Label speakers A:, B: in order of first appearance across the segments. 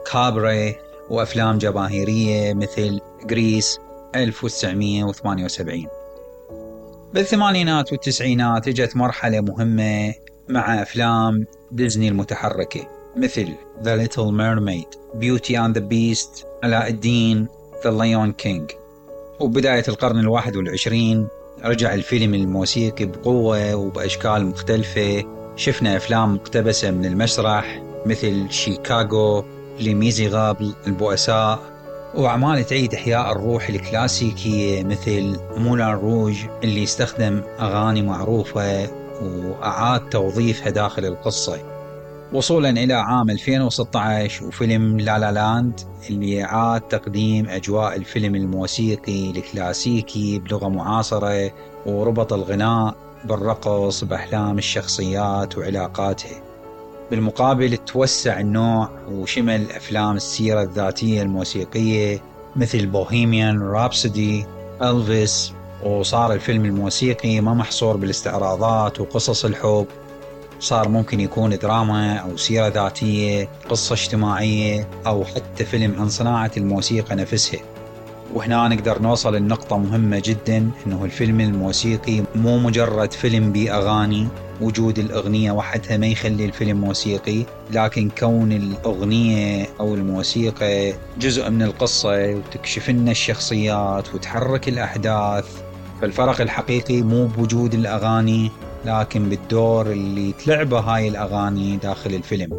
A: كابري وأفلام جماهيرية مثل غريس 1978. بالثمانينات والتسعينات اجت مرحلة مهمة مع أفلام ديزني المتحركة مثل The Little Mermaid, Beauty and the Beast, علاء الدين, The Lion King. وبداية القرن 21 رجع الفيلم الموسيقي بقوة وبأشكال مختلفة. شفنا أفلام مقتبسة من المسرح مثل شيكاغو, لميزي غابل, البؤساء، وأعمال تعيد إحياء الروح الكلاسيكية مثل مولان روج اللي استخدم أغاني معروفة وأعاد توظيفها داخل القصة، وصولا إلى عام 2016 وفيلم لا لا لاند اللي أعاد تقديم أجواء الفيلم الموسيقي الكلاسيكي بلغة معاصرة وربط الغناء بالرقص بأحلام الشخصيات وعلاقاتها. بالمقابل توسع النوع وشمل أفلام السيرة الذاتية الموسيقية مثل بوهيميان رابسودي, ألفيس، وصار الفيلم الموسيقي ما محصور بالاستعراضات وقصص الحب، صار ممكن يكون دراما أو سيرة ذاتية، قصة اجتماعية، أو حتى فيلم عن صناعة الموسيقى نفسها. وهنا نقدر نوصل لنقطة مهمة جدا، إنه الفيلم الموسيقي مو مجرد فيلم بأغاني، وجود الأغنية وحدها ما يخلي الفيلم موسيقي، لكن كون الأغنية أو الموسيقى جزء من القصة وتكشف لنا الشخصيات وتحرك الأحداث. فالفرق الحقيقي مو بوجود الأغاني، لكن بالدور اللي تلعبه هاي الأغاني داخل الفيلم.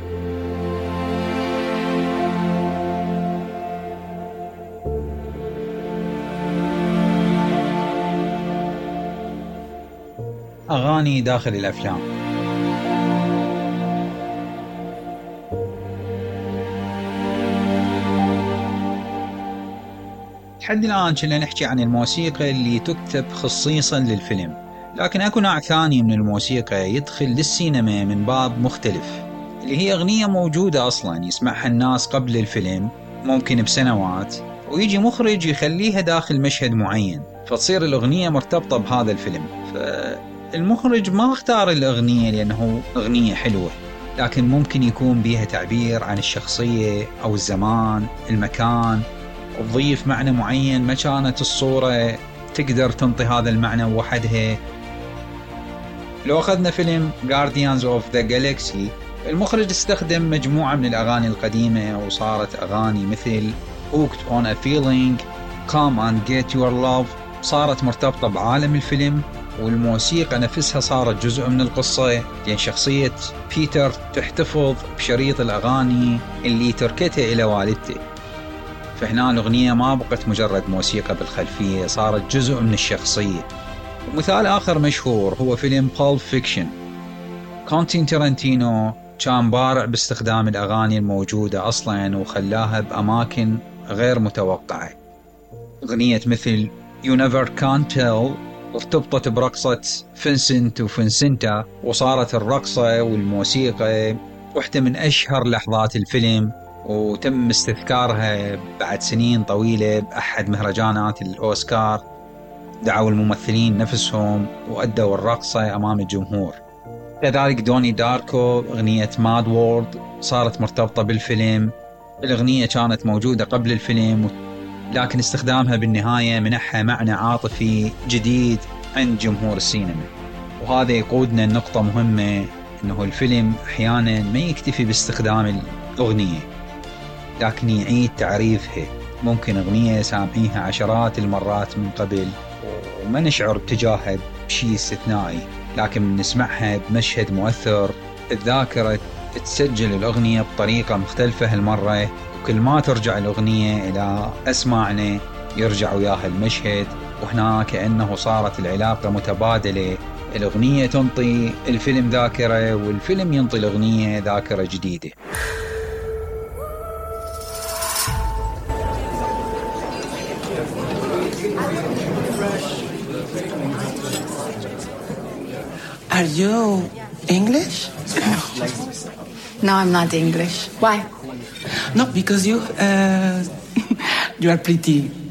A: أغاني داخل الأفلام. لحد الآن كنا نحكي عن الموسيقى اللي تكتب خصيصا للفيلم، لكن أكو نوع ثاني من الموسيقى يدخل للسينما من باب مختلف، اللي هي أغنية موجودة أصلا يسمعها الناس قبل الفيلم ممكن بسنوات، ويجي مخرج يخليها داخل مشهد معين فتصير الأغنية مرتبطة بهذا الفيلم. المخرج ما اختار الأغنية لأنه أغنية حلوة، لكن ممكن يكون بيها تعبير عن الشخصية أو الزمان المكان، وتضيف معنى معين ما كانت الصورة تقدر تنطي هذا المعنى وحدها. لو أخذنا فيلم Guardians of the Galaxy، المخرج استخدم مجموعة من الأغاني القديمة وصارت أغاني مثل Hooked on a Feeling, Come and Get Your Love صارت مرتبطة بعالم الفيلم، والموسيقى نفسها صارت جزء من القصة، لأن شخصية بيتر تحتفظ بشريط الأغاني اللي تركته إلى والدته. فهنا الأغنية ما بقت مجرد موسيقى بالخلفية، صارت جزء من الشخصية. ومثال آخر مشهور هو فيلم Pulp Fiction. كوينتين تارانتينو كان بارع باستخدام الأغاني الموجودة أصلاً وخلاها بأماكن غير متوقعة. أغنية مثل You Never Can Tell ارتبطت برقصة فينسنت وفينسنتا، وصارت الرقصة والموسيقى واحدة من أشهر لحظات الفيلم، وتم استذكارها بعد سنين طويلة بأحد مهرجانات الأوسكار. دعوا الممثلين نفسهم وأدوا الرقصة أمام الجمهور. كذلك دوني داركو أغنية ماد وورد صارت مرتبطة بالفيلم. الأغنية كانت موجودة قبل الفيلم، لكن استخدامها بالنهاية منحها معنى عاطفي جديد عند جمهور السينما. وهذا يقودنا لنقطة مهمة، إنه الفيلم أحيانا ما يكتفي باستخدام الأغنية، لكن يعيد تعريفها. ممكن أغنية سامعيها عشرات المرات من قبل وما نشعر بتجاهها بشيء استثنائي، لكن نسمعها بمشهد مؤثر الذاكرة تسجل الأغنية بطريقة مختلفة هالمرة، وكل ما ترجع الأغنية إلى أسماعنا يرجع وياها المشهد، وهنا كأنه صارت العلاقة متبادلة. الأغنية تنطي الفيلم ذاكرة والفيلم ينطي الأغنية ذاكرة جديدة.
B: Are you English?
C: No, I'm not English. Why?
B: No, because you are pretty.